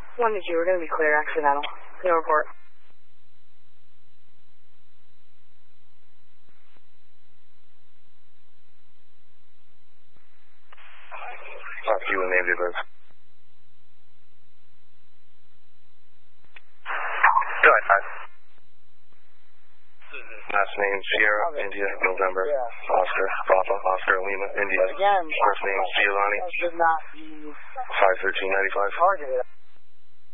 1 to 2, we're going to be clear, accidental. No report. Talk to you and Navy Birds. Go ahead, 5. Last name Sierra, India, November, Oscar, Papa, Oscar, Lima, India. Again, first name Giovanni. should not be 51395. targeted.